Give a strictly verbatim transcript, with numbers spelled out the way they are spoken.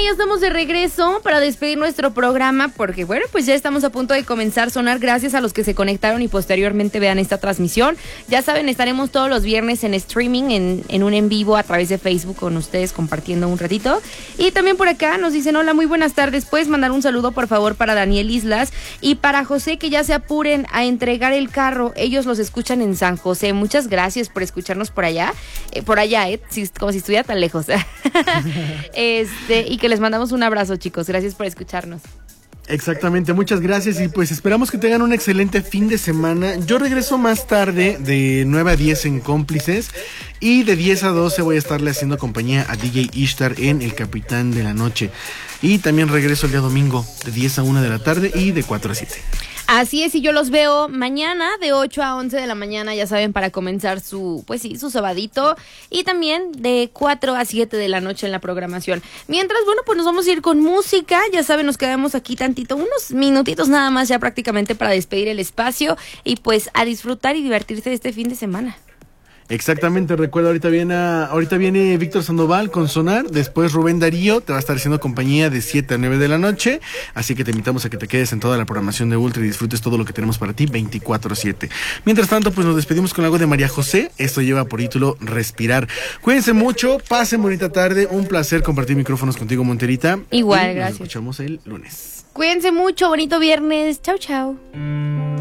ya estamos de regreso para despedir nuestro programa porque, bueno, pues ya estamos a punto de comenzar a sonar. Gracias a los que se conectaron y posteriormente vean esta transmisión. Ya saben, estaremos todos los viernes en streaming, en, en un en vivo a través de Facebook con ustedes compartiendo un ratito. Y también por acá nos dicen, hola, muy buenas tardes. Puedes mandar un saludo, por favor, para Daniel Islas y para José, que ya se apuren a entregar el carro. Ellos los escuchan en San José. Muchas gracias por escucharnos por allá. Eh, por allá, eh, si, como si estuviera tan lejos. este, y que les mandamos un abrazo, chicos. Gracias por escucharnos. Exactamente, muchas gracias y pues esperamos que tengan un excelente fin de semana. Yo regreso más tarde de nueve a diez en Cómplices y de diez a doce voy a estarle haciendo compañía a D J Ishtar en El Capitán de la Noche. Y también regreso el día domingo de diez a una de la tarde y de cuatro a siete. Así es, y yo los veo mañana de ocho a once de la mañana, ya saben, para comenzar su, pues sí, su sabadito, y también de cuatro a siete de la noche en la programación. Mientras, bueno, pues nos vamos a ir con música, ya saben, nos quedamos aquí tantito, unos minutitos nada más ya prácticamente para despedir el espacio y pues a disfrutar y divertirse de este fin de semana. Exactamente, recuerda, ahorita viene, ahorita viene Víctor Sandoval con Sonar, después Rubén Darío te va a estar haciendo compañía de siete a nueve de la noche, así que te invitamos a que te quedes en toda la programación de Ultra y disfrutes todo lo que tenemos para ti veinticuatro siete. Mientras tanto, pues nos despedimos con algo de María José, esto lleva por título Respirar. Cuídense mucho, pasen bonita tarde, un placer compartir micrófonos contigo, Monterita. Igual, y gracias. Nos escuchamos el lunes. Cuídense mucho, bonito viernes, chau chau.